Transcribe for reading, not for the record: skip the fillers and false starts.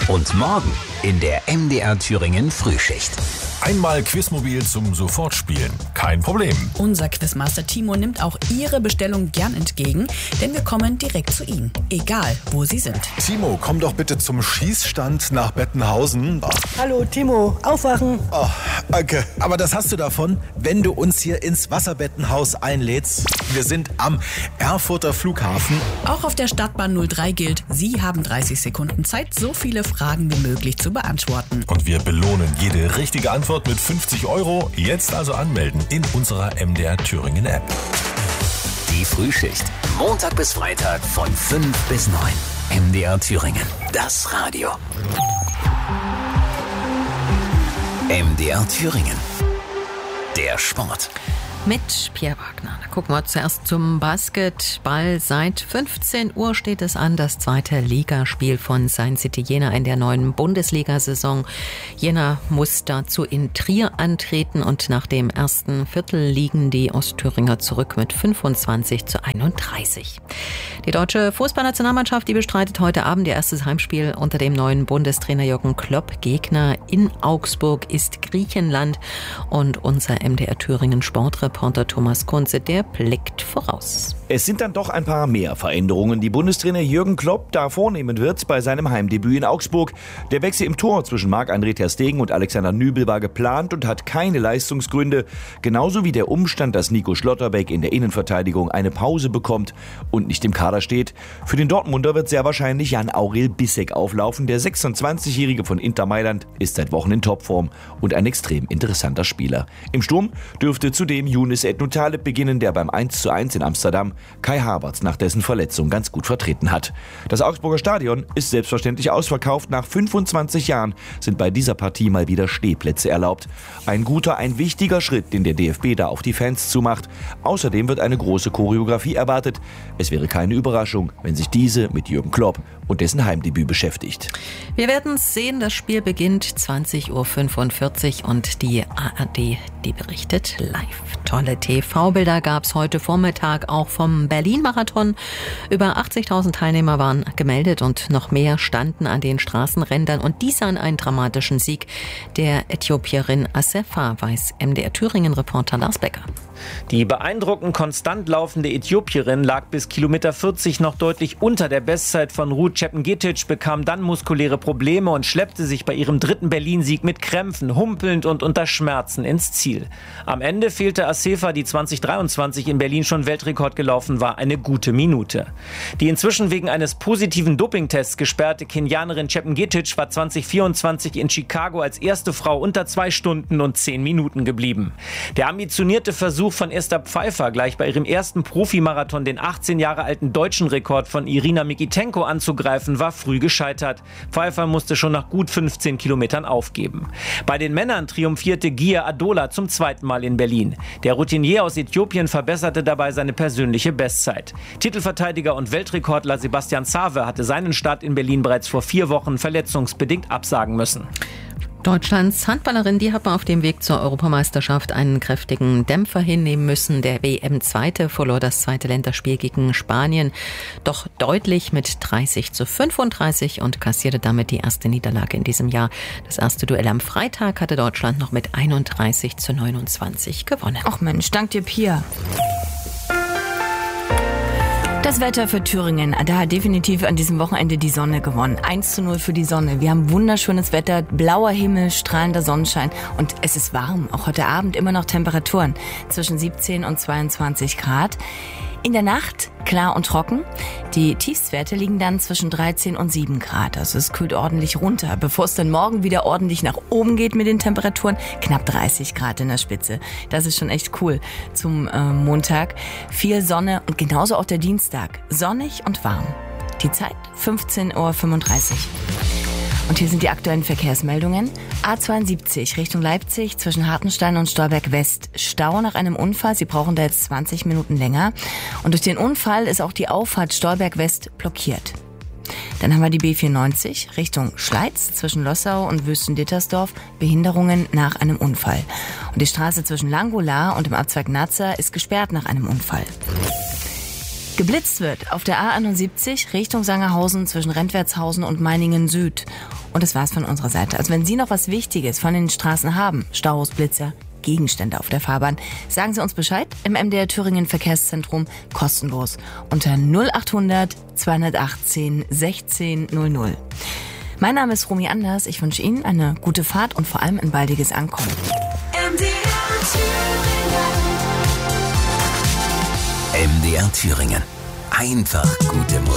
Und morgen in der MDR Thüringen Frühschicht. Einmal Quizmobil zum Sofortspielen. Kein Problem. Unser Quizmaster Timo nimmt auch Ihre Bestellung gern entgegen, denn wir kommen direkt zu Ihnen, egal wo Sie sind. Timo, komm doch bitte zum Schießstand nach Bettenhausen. Hallo Timo, aufwachen. Oh, danke. Aber das hast du davon, wenn du uns hier ins Wasserbettenhaus einlädst. Wir sind am Erfurter Flughafen. Auch auf der Stadtbahn 03 gilt, Sie haben 30 Sekunden Zeit, so viele Fragen wie möglich zu beantworten. Und wir belohnen jede richtige Antwort mit 50 €. Jetzt also anmelden in unserer MDR Thüringen App. Die Frühschicht. Montag bis Freitag von 5 bis 9. MDR Thüringen. Das Radio. MDR Thüringen. Der Sport. Mit Pierre Wagner. Da gucken wir zuerst zum Basketball. Seit 15 Uhr steht es an, das zweite Ligaspiel von Saint City Jena in der neuen Bundesliga-Saison. Jena muss dazu in Trier antreten und nach dem ersten Viertel liegen die Ostthüringer zurück mit 25:31. Die deutsche Fußballnationalmannschaft, die bestreitet heute Abend ihr erstes Heimspiel unter dem neuen Bundestrainer Jürgen Klopp. Gegner in Augsburg ist Griechenland und unser MDR Thüringen Sportreporter Thomas Kunze, der blickt voraus. Es sind dann doch ein paar mehr Veränderungen, die Bundestrainer Jürgen Klopp da vornehmen wird bei seinem Heimdebüt in Augsburg. Der Wechsel im Tor zwischen Marc-André ter Stegen und Alexander Nübel war geplant und hat keine Leistungsgründe. Genauso wie der Umstand, dass Nico Schlotterbeck in der Innenverteidigung eine Pause bekommt und nicht im Kader steht. Für den Dortmunder wird sehr wahrscheinlich Jan-Aurel Bissek auflaufen. Der 26-Jährige von Inter Mailand ist seit Wochen in Topform und ein extrem interessanter Spieler. Im Sturm dürfte zudem Younes Ednutaleb beginnen, der beim 1:1 in Amsterdam Kai Havertz nach dessen Verletzung ganz gut vertreten hat. Das Augsburger Stadion ist selbstverständlich ausverkauft. Nach 25 Jahren sind bei dieser Partie mal wieder Stehplätze erlaubt. Ein guter, ein wichtiger Schritt, den der DFB da auf die Fans zumacht. Außerdem wird eine große Choreografie erwartet. Es wäre keine Überraschung, wenn sich diese mit Jürgen Klopp und dessen Heimdebüt beschäftigt. Wir werden es sehen, das Spiel beginnt 20:45 Uhr und die ARD, die berichtet live. Tolle TV-Bilder gab es heute Vormittag auch vom Berlin-Marathon. Über 80.000 Teilnehmer waren gemeldet und noch mehr standen an den Straßenrändern und dies an einen dramatischen Sieg der Äthiopierin Assefa, weiß MDR Thüringen-Reporter Lars Becker. Die beeindruckend konstant laufende Äthiopierin lag bis Kilometer 40 noch deutlich unter der Bestzeit von Ruth Chepngetich, bekam dann muskuläre Probleme und schleppte sich bei ihrem dritten Berlin-Sieg mit Krämpfen, humpelnd und unter Schmerzen ins Ziel. Am Ende fehlte Assefa, die 2023 in Berlin schon Weltrekord gelaufen war, eine gute Minute. Die inzwischen wegen eines positiven Dopingtests gesperrte Kenianerin Chepngetich war 2024 in Chicago als erste Frau unter 2 Stunden und 10 Minuten geblieben. Der ambitionierte Versuch von Esther Pfeiffer, gleich bei ihrem ersten Profimarathon den 18 Jahre alten deutschen Rekord von Irina Mikitenko anzugreifen, war früh gescheitert. Pfeiffer musste schon nach gut 15 Kilometern aufgeben. Bei den Männern triumphierte Gia Adola zum zweiten Mal in Berlin. Der Routinier aus Äthiopien verbesserte dabei seine persönliche Bestzeit. Titelverteidiger und Weltrekordler Sebastian Save hatte seinen Start in Berlin bereits vor 4 Wochen verletzungsbedingt absagen müssen. Deutschlands Handballerin, die hat man auf dem Weg zur Europameisterschaft einen kräftigen Dämpfer hinnehmen müssen. Der WM-Zweite verlor das zweite Länderspiel gegen Spanien doch deutlich mit 30:35 und kassierte damit die erste Niederlage in diesem Jahr. Das erste Duell am Freitag hatte Deutschland noch mit 31:29 gewonnen. Ach Mensch, dank dir, Pia. Das Wetter für Thüringen, da hat definitiv an diesem Wochenende die Sonne gewonnen. 1:0 für die Sonne. Wir haben wunderschönes Wetter, blauer Himmel, strahlender Sonnenschein und es ist warm. Auch heute Abend immer noch Temperaturen zwischen 17 und 22 Grad. In der Nacht klar und trocken. Die Tiefstwerte liegen dann zwischen 13 und 7 Grad. Also es kühlt ordentlich runter, bevor es dann morgen wieder ordentlich nach oben geht mit den Temperaturen. Knapp 30 Grad in der Spitze. Das ist schon echt cool zum Montag. Viel Sonne und genauso auch der Dienstag. Sonnig und warm. Die Zeit 15:35 Uhr. Und hier sind die aktuellen Verkehrsmeldungen. A72 Richtung Leipzig zwischen Hartenstein und Stolberg West. Stau nach einem Unfall. Sie brauchen da jetzt 20 Minuten länger. Und durch den Unfall ist auch die Auffahrt Stolberg West blockiert. Dann haben wir die B94 Richtung Schleiz zwischen Lossau und Wüsten-Dittersdorf. Behinderungen nach einem Unfall. Und die Straße zwischen Langola und dem Abzweig Nazza ist gesperrt nach einem Unfall. Geblitzt wird auf der A71 Richtung Sangerhausen zwischen Rentwertshausen und Meiningen Süd. Und das war's von unserer Seite. Also wenn Sie noch was Wichtiges von den Straßen haben, Staus, Blitzer, Gegenstände auf der Fahrbahn, sagen Sie uns Bescheid im MDR Thüringen Verkehrszentrum kostenlos unter 0800 218 1600. Mein Name ist Romy Anders. Ich wünsche Ihnen eine gute Fahrt und vor allem ein baldiges Ankommen. MDR Thüringen. Einfach gute Musik.